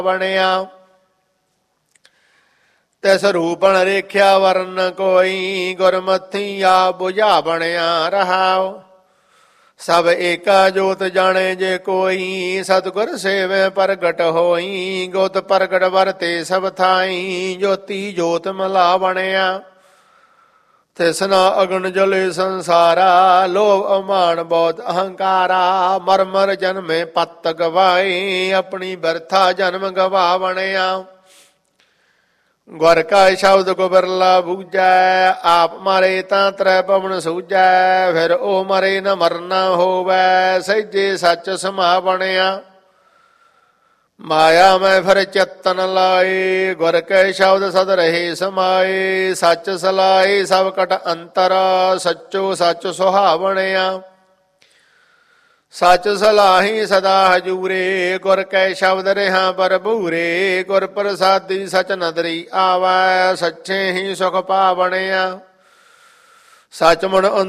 ਬਣਿਆ। ਤਿਸ ਰੂਪਣ ਰੇਖਿਆ ਵਰਨ ਕੋਈ, ਗੁਰਮਤਿ ਆ ਬੁਝਾ ਬਣਿਆ ਰਹਾਉ। ਸਭ ਏਕਾ ਜੋਤ ਜਾਣੇ ਜੇ ਕੋਈ, ਸਤਿਗੁਰ ਸੇਵੈ ਪ੍ਰਗਟ ਹੋਈ। ਗੁਤ ਪ੍ਰਗਟ ਵਰਤੇ ਸਭ ਥਾਈ, ਜੋਤੀ ਜੋਤ ਮਲਾ ਬਣਿਆ। ਤਿਸਨਾ ਅਗਨ ਜਲੇ ਸੰਸਾਰਾ, ਲੋਭ ਅਮਾਨ ਬਹੁਤ ਅਹੰਕਾਰਾ। ਮਰ ਮਰ ਜਨਮੇ ਪਤ ਗਵਾਏ, ਆਪਣੀ ਬਰਥਾ ਜਨਮ ਗਵਾ ਬਣਿਆ। ਗੁਰ ਕਾ ਸ਼ਬਦ ਕੋ ਬਿਰਲਾ ਬੂਝੈ, ਆਪ ਮਾਰੇ ਤਾਂ ਤ੍ਰੈ ਪਵਨ ਸੂਝੈ। ਫਿਰ ਉਹ ਮਰੇ ਨ ਮਰਨਾ ਹੋਵੈ, ਸਹਿਜੇ ਸੱਚ ਸਮਾ ਬਣਿਆ। ਮਾਇਆ ਮੈਂ ਫਿਰ ਚਿਤਨ ਲਾਏ, ਗੁਰ ਕੈ ਸ਼ਬਦ ਸਦ ਰਹੇ ਸਮਾਏ। ਸੱਚ ਸਲਾਏ ਸਭ ਕਟ ਅੰਤਰ, ਸੱਚੋ ਸੱਚ ਸੁਹਾ ਬਣਿਆ। ਸੱਚ ਸਲਾਹੀ ਸਦਾ ਹਜੂਰੇ, ਗੁਰ ਕੈ ਸ਼ਬਦ ਰਿਹਾ ਭਰਪੂਰੇ। ਗੁਰ ਪ੍ਰਸਾਦੀ ਸਚ ਨਦਰੀ ਆਵੈ, ਸੱਚੇ ਹੀ ਸੁਖ ਪਾ ਬਣਿਆ। ਸਚ ਮਨ